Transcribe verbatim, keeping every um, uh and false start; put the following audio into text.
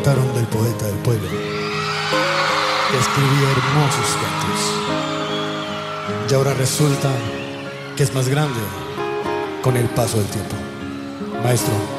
contaron del poeta del pueblo, que escribía hermosos cantos. Y ahora resulta que es más grande con el paso del tiempo. Maestro,